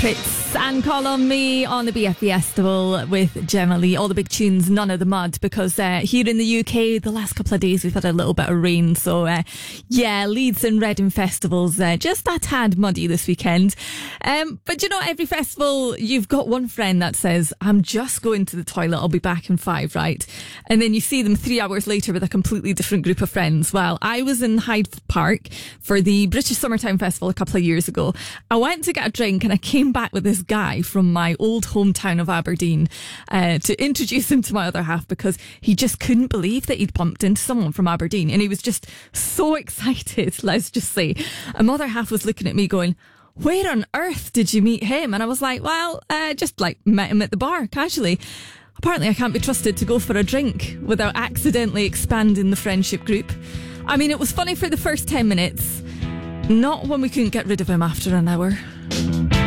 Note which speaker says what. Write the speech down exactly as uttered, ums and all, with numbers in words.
Speaker 1: Pritz and Call on Me on the B F Festival with Gemma Lee. All the big tunes, none of the mud, because uh, here in the U K, the last couple of days we've had a little bit of rain. So uh, yeah, Leeds and Reading festivals uh, just a tad muddy this weekend. Um, but you know, every festival you've got one friend that says, I'm just going to the toilet, I'll be back in five, right? And then you see them three hours later with a completely different group of friends. Well, I was in Hyde Park for the British Summertime Festival a couple of years ago. I went to get a drink and I came back with this guy from my old hometown of Aberdeen uh, to introduce him to my other half, because he just couldn't believe that he'd bumped into someone from Aberdeen, and he was just so excited, let's just say. And my other half was looking at me going, where on earth did you meet him? And I was like, well, uh, just like met him at the bar casually. Apparently I can't be trusted to go for a drink without accidentally expanding the friendship group. I mean, it was funny for the first ten minutes, not when we couldn't get rid of him after an hour.